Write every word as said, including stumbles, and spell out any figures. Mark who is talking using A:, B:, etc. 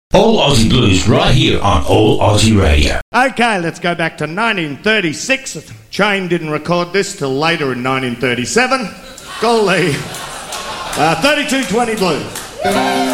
A: All Aussie Blues right here on All Aussie Radio.
B: Okay, let's go back to nineteen thirty-six. Chain didn't record this till later in nineteen thirty-seven. Golly. Uh, thirty-two twenty Blues.